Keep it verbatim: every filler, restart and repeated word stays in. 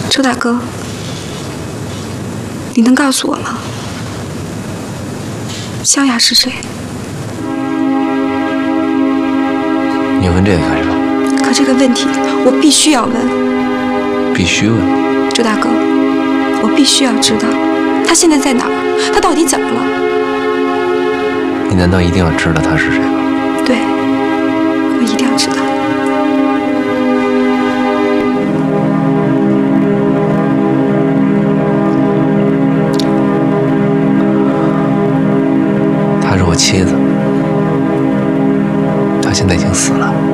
周大哥，你能告诉我吗？萧雅是谁？ 你问这个干什么？ 可这个问题我必须要问。 必须问。 周大哥，我必须要知道，他现在在哪儿？他到底怎么了？ 你难道一定要知道他是谁吗？ 对，我一定要知道。 她是我妻子，她现在已经死了。